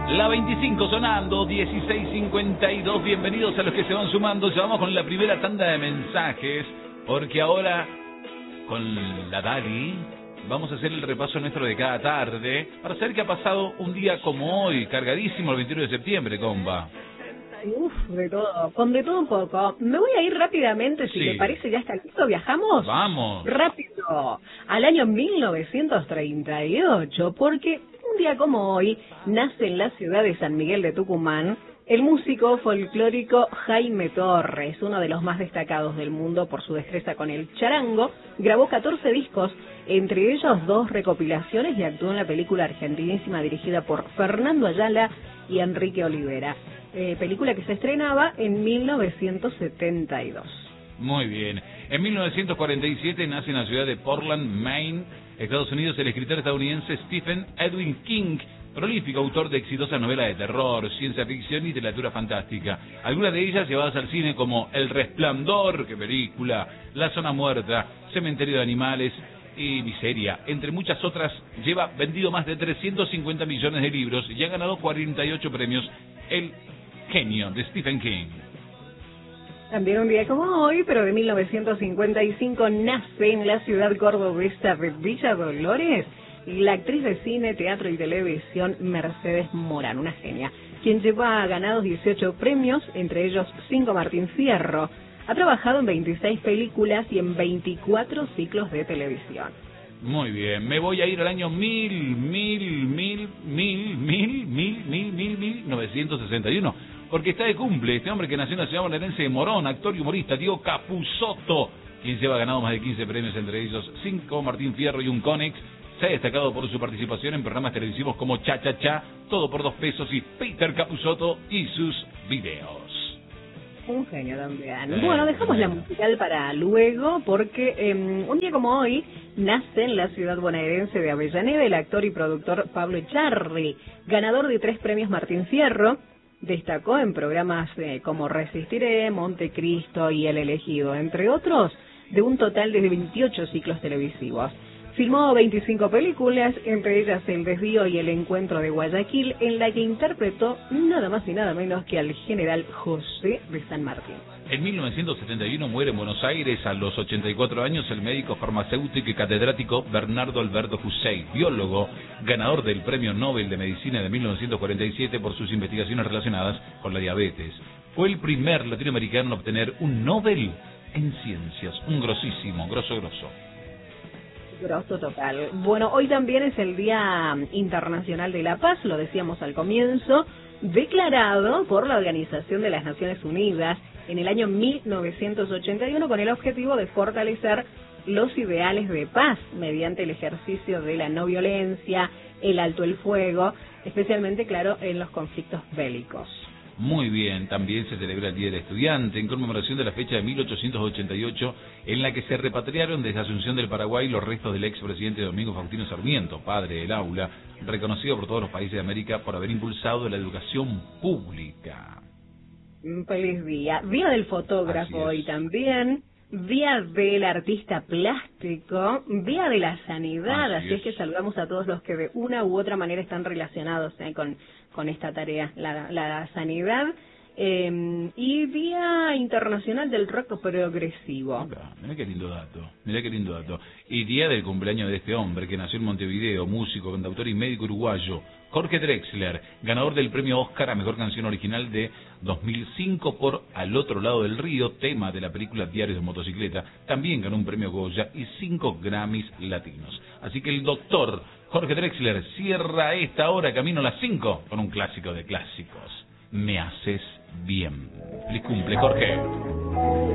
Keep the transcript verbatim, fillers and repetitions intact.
La veinticinco sonando, dieciséis cincuenta y dos. Bienvenidos a los que se van sumando. Ya vamos con la primera tanda de mensajes, porque ahora, con la Dali, vamos a hacer el repaso nuestro de cada tarde, para saber qué ha pasado un día como hoy, cargadísimo el veintiuno de septiembre, compa. Uf, de todo, con de todo un poco. Me voy a ir rápidamente, si Sí. le parece, ya está listo, ¿viajamos? Vamos. Rápido, al año mil novecientos treinta y ocho, porque un día como hoy nace en la ciudad de San Miguel de Tucumán el músico folclórico Jaime Torres, uno de los más destacados del mundo por su destreza con el charango. Grabó catorce discos, entre ellos dos recopilaciones, y actuó en la película argentinísima dirigida por Fernando Ayala y Enrique Olivera. Eh, película que se estrenaba en mil novecientos setenta y dos. Muy bien. En mil novecientos cuarenta y siete nace en la ciudad de Portland, Maine, Estados Unidos, el escritor estadounidense Stephen Edwin King, prolífico autor de exitosas novelas de terror, ciencia ficción y literatura fantástica. Algunas de ellas llevadas al cine como El Resplandor, qué película, La Zona Muerta, Cementerio de Animales y Miseria, entre muchas otras. Lleva vendido más de trescientos cincuenta millones de libros y ha ganado cuarenta y ocho premios. El genio de Stephen King. También un día como hoy, pero de mil novecientos cincuenta y cinco, nace en la ciudad cordobesa de Villa Dolores la actriz de cine, teatro y televisión Mercedes Morán, una genia, quien lleva ganados dieciocho premios, entre ellos cinco Martín Fierro. Ha trabajado en veintiséis películas y en veinticuatro ciclos de televisión. Muy bien, me voy a ir al año mil, mil, mil, mil, mil, mil, mil, mil, mil novecientos sesenta y uno, porque está de cumple este hombre que nació en la ciudad bonaerense de Morón, actor y humorista Diego Capusotto, quien lleva ganado más de quince premios, entre ellos cinco Martín Fierro y un Conex. Se ha destacado por su participación en programas televisivos como Cha Cha Cha, Todo por dos pesos y Peter Capusotto y sus videos. Un genio también. Eh, Bueno, dejamos eh. la musical para luego, porque eh, un día como hoy nace en la ciudad bonaerense de Avellaneda el actor y productor Pablo Echarri, ganador de tres premios Martín Fierro. Destacó en programas eh, como Resistiré, Montecristo y El Elegido, entre otros, de un total de veintiocho ciclos televisivos. Filmó veinticinco películas, entre ellas El Desvío y El Encuentro de Guayaquil, en la que interpretó nada más y nada menos que al general José de San Martín. En mil novecientos setenta y uno muere en Buenos Aires a los ochenta y cuatro años el médico farmacéutico y catedrático Bernardo Alberto Hussein, biólogo, ganador del Premio Nobel de Medicina de mil novecientos cuarenta y siete por sus investigaciones relacionadas con la diabetes. Fue el primer latinoamericano en obtener un Nobel en ciencias, un grosísimo, grosso, grosso. Grosso total. Bueno, hoy también es el Día Internacional de la Paz, lo decíamos al comienzo, declarado por la Organización de las Naciones Unidas en el año mil novecientos ochenta y uno con el objetivo de fortalecer los ideales de paz mediante el ejercicio de la no violencia, el alto el fuego, especialmente, claro, en los conflictos bélicos. Muy bien, también se celebra el Día del Estudiante en conmemoración de la fecha de mil ochocientos ochenta y ocho en la que se repatriaron desde Asunción del Paraguay los restos del expresidente Domingo Faustino Sarmiento, padre del aula, reconocido por todos los países de América por haber impulsado la educación pública. Un feliz día. Día del fotógrafo hoy también. Día del artista plástico, Día de la sanidad, así, así es. es que saludamos a todos los que de una u otra manera están relacionados eh, con, con esta tarea, la, la sanidad, eh, y Día Internacional del Rock Progresivo. Mira, mira qué lindo dato, mira qué lindo dato. Y día del cumpleaños de este hombre que nació en Montevideo, músico, cantautor y médico uruguayo, Jorge Drexler, ganador del premio Oscar a Mejor Canción Original de dos mil cinco por Al Otro Lado del Río, tema de la película Diarios de Motocicleta. También ganó un premio Goya y cinco Grammys latinos. Así que el doctor Jorge Drexler cierra esta hora camino a las cinco con un clásico de clásicos. Me haces bien. Feliz cumple, Jorge.